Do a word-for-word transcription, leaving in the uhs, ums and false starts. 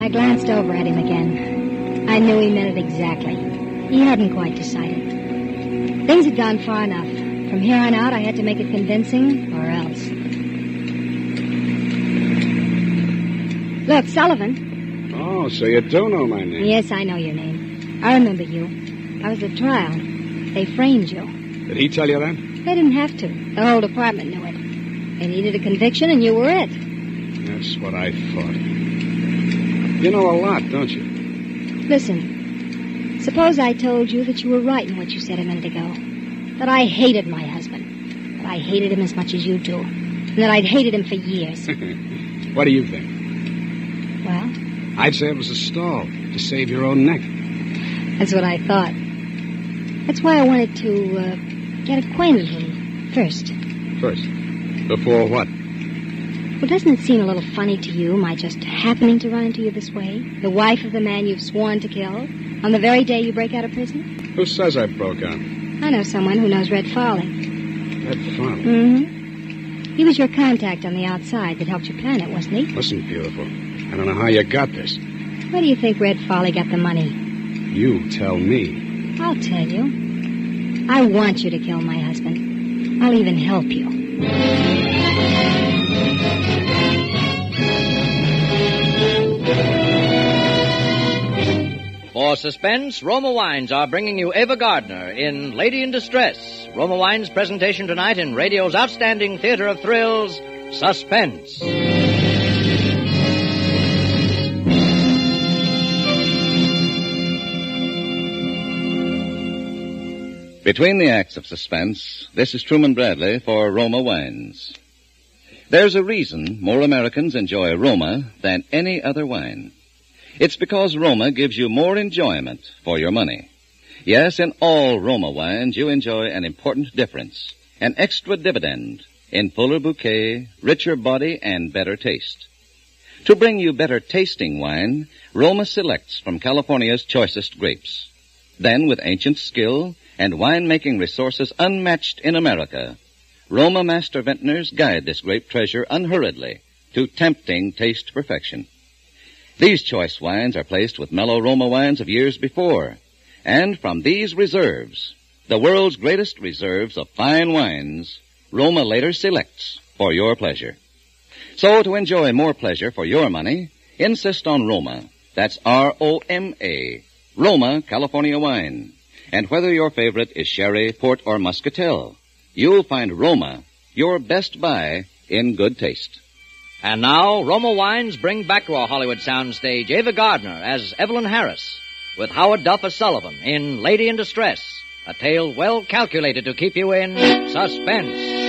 I glanced over at him again. I knew he meant it exactly. He hadn't quite decided. Things had gone far enough. From here on out, I had to make it convincing, or else. Look, Sullivan. Oh, so you do know my name. Yes, I know your name. I remember you. I was at trial. They framed you. Did he tell you that? They didn't have to. The whole department knew it. They needed a conviction, and you were it. That's what I thought. You know a lot, don't you? Listen, suppose I told you that you were right in what you said a minute ago. That I hated my husband. That I hated him as much as you do. And that I'd hated him for years. What do you think? Well? I'd say it was a stall to save your own neck. That's what I thought. That's why I wanted to uh, get acquainted with him first. First? Before what? Well, doesn't it seem a little funny to you, my just happening to run into you this way? The wife of the man you've sworn to kill, on the very day you break out of prison? Who says I broke out? I know someone who knows Red Farley. Red Farley? Mm-hmm. He was your contact on the outside that helped you plan it, wasn't he? Listen, beautiful, I don't know how you got this. Where do you think Red Farley got the money? You tell me. I'll tell you. I want you to kill my husband. I'll even help you. For suspense, Roma Wines are bringing you Ava Gardner in Lady in Distress. Roma Wines' presentation tonight in radio's outstanding theater of thrills, Suspense. Between the acts of suspense, this is Truman Bradley for Roma Wines. There's a reason more Americans enjoy Roma than any other wine. It's because Roma gives you more enjoyment for your money. Yes, in all Roma wines, you enjoy an important difference, an extra dividend in fuller bouquet, richer body, and better taste. To bring you better tasting wine, Roma selects from California's choicest grapes. Then, with ancient skill and winemaking resources unmatched in America, Roma master vintners guide this grape treasure unhurriedly to tempting taste perfection. These choice wines are placed with mellow Roma wines of years before, and from these reserves, the world's greatest reserves of fine wines, Roma later selects for your pleasure. So to enjoy more pleasure for your money, insist on Roma. That's R O M A, Roma California wine. And whether your favorite is sherry, port, or muscatel, you'll find Roma your best buy in good taste. And now, Roma Wines bring back to our Hollywood soundstage Ava Gardner as Evelyn Harris, with Howard Duff as Sullivan in Lady in Distress, a tale well calculated to keep you in suspense.